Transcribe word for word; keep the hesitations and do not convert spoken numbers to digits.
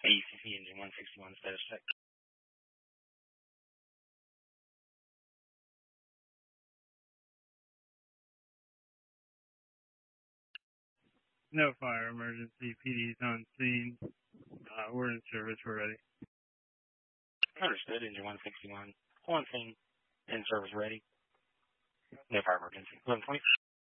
A C C engine one sixty-one status check. No fire emergency. P D's on scene. Uh, we're in service. We're ready. Understood. Engine one sixty-one on scene. In service ready. No fire emergency. eleven twenty.